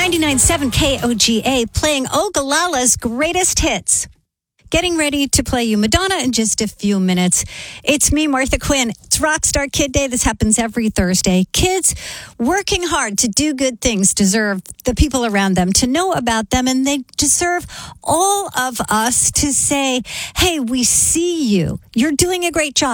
99.7 KOGA playing Ogallala's greatest hits. Getting ready to play you Madonna in just a few minutes. It's me, Martha Quinn. It's Rockstar Kid Day. This happens every Thursday. Kids working hard to do good things deserve the people around them to know about them, and they deserve all of us to say, hey, we see you. You're doing a great job.